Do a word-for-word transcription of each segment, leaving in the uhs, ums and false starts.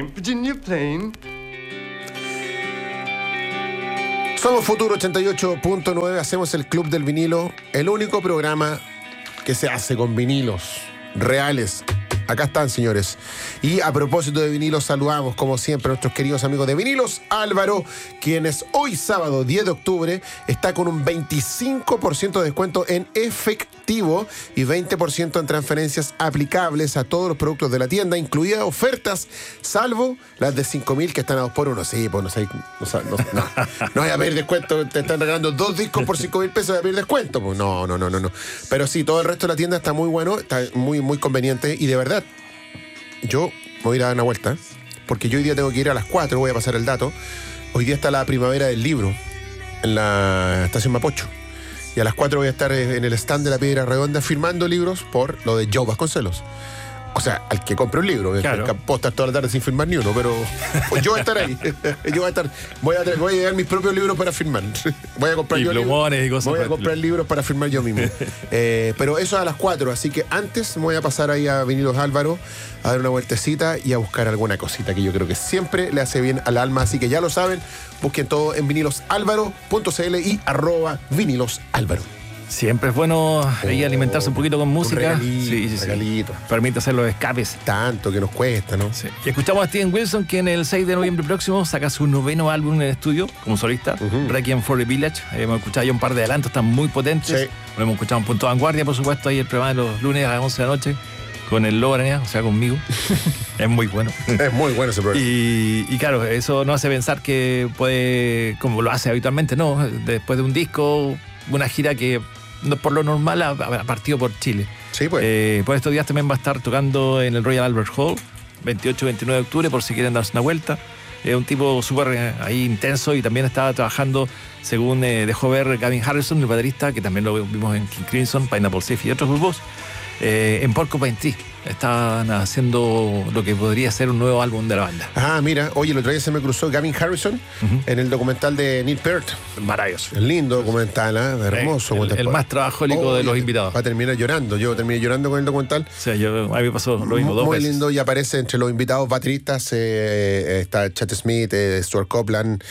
Virginia Plain. Somos Futuro ochenta y ocho punto nueve, hacemos el Club del Vinilo, el único programa que se hace con vinilos reales. Acá están, señores. Y a propósito de vinilos, saludamos, como siempre, a nuestros queridos amigos de Vinilos Álvaro, quienes hoy sábado diez de octubre está con un veinticinco por ciento de descuento en efectivo y veinte por ciento en transferencias aplicables a todos los productos de la tienda, incluidas ofertas, salvo las de cinco mil que están a dos por uno. Sí, pues no sé, no, no, no, no voy a pedir descuento, te están regalando dos discos por cinco mil pesos, voy a pedir descuento. Pues no, no, no, no, no. Pero sí, todo el resto de la tienda está muy bueno, está muy, muy conveniente y de verdad, yo me voy a ir a dar una vuelta, porque yo hoy día tengo que ir a las cuatro, voy a pasar el dato. Hoy día está la primavera del libro en la estación Mapocho. Y a las cuatro voy a estar en el stand de la Piedra Redonda firmando libros por lo de Joe Vasconcelos. O sea, al que compre un libro. Claro. Puedo estar toda la tarde sin firmar ni uno, pero pues yo voy a estar ahí. Yo voy a estar, voy a, voy a llevar mis propios libros para firmar. Voy a comprar y yo plumones libros. Y cosas. Voy a comprar libros para firmar yo mismo. eh, pero eso a las cuatro, así que antes me voy a pasar ahí a Vinilos Álvaro a dar una vueltecita y a buscar alguna cosita que yo creo que siempre le hace bien al alma. Así que ya lo saben, busquen todo en vinilosálvaro punto c l y arroba vinilosálvaro. Siempre es bueno ahí alimentarse un poquito con música. Un regalito, sí, sí, sí. regalito. Permite hacer los escapes. Tanto que nos cuesta, ¿no? Sí. Y escuchamos a Steven Wilson, que en el seis de noviembre próximo saca su noveno álbum en el estudio como solista, uh-huh. Requiem for the Village. Eh, hemos escuchado ya un par de adelantos, están muy potentes. Sí. Lo hemos escuchado en Punto Vanguardia, por supuesto, ahí el programa de los lunes a las once de la noche, con el Logra, o sea, conmigo. Es muy bueno. Es muy bueno ese programa. Y, y claro, eso nos hace pensar que puede, como lo hace habitualmente, ¿no? Después de un disco, una gira que por lo normal ha partido por Chile. Sí, pues. Eh, por estos días también va a estar tocando en el Royal Albert Hall, veintiocho y veintinueve de octubre, por si quieren darse una vuelta. Es un tipo súper eh, ahí intenso y también estaba trabajando, según eh, dejó ver Gavin Harrison, el baterista, que también lo vimos en King Crimson, Pineapple Thief y otros grupos, eh, en Porcupine Tree. Estaban haciendo lo que podría ser un nuevo álbum de la banda. Ah, mira, oye, el otro día se me cruzó Gavin Harrison uh-huh. en el documental de Neil Peart. Maravilloso. El lindo documental, ¿eh? Hermoso. El, el, el más trabajólico oh, de los invitados. Va a terminar llorando. Yo terminé llorando con el documental. O sea, yo, a mí me pasó lo mismo dos Muy veces. lindo, y aparece entre los invitados bateristas, eh, está Chad Smith, eh, Stuart Copeland,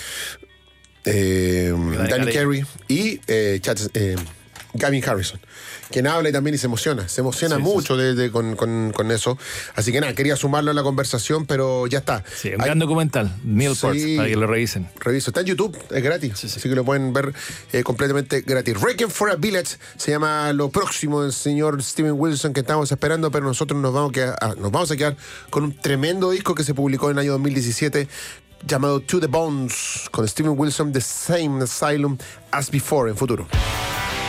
eh, Danny Carey y eh, Chad, eh, Gavin Harrison, quien habla y también y se emociona, se emociona sí, mucho sí, sí. De, de, con, con, con eso. Así que nada, quería sumarlo a la conversación, pero ya está. Sí, un Hay... gran documental, Neil Peart, sí, para que lo revisen. Reviso, está en YouTube, es gratis, sí, sí. Así que lo pueden ver eh, completamente gratis. Requiem for a Village se llama lo próximo del señor Steven Wilson que estamos esperando, pero nosotros nos vamos, a quedar, ah, nos vamos a quedar con un tremendo disco que se publicó en el año dos mil diecisiete llamado To the Bones, con Steven Wilson, The Same Asylum as Before, en Futuro.